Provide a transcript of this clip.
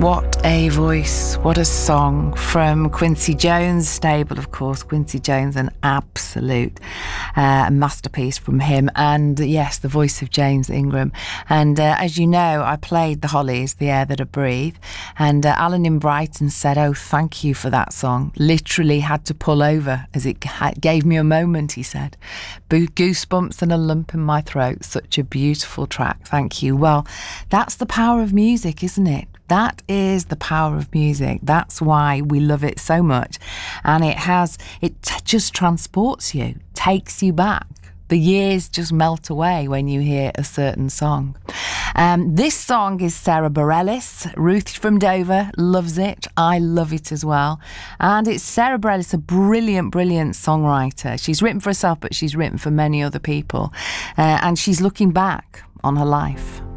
What a voice, what a song from Quincy Jones' stable, of course. Quincy Jones, an absolute masterpiece from him. And yes, the voice of James Ingram. And as you know, I played the Hollies, The Air That I Breathe. And Alan in Brighton said, oh, thank you for that song. Literally had to pull over as it gave me a moment, he said. Goosebumps and a lump in my throat. Such a beautiful track. Thank you. Well, that's the power of music, isn't it? That is the power of music. That's why we love it so much. And it just transports you, takes you back. The years just melt away when you hear a certain song. This song is Sarah Bareilles. Ruth from Dover loves it. I love it as well. And it's Sarah Bareilles, a brilliant, brilliant songwriter. She's written for herself, but she's written for many other people. And she's looking back on her life.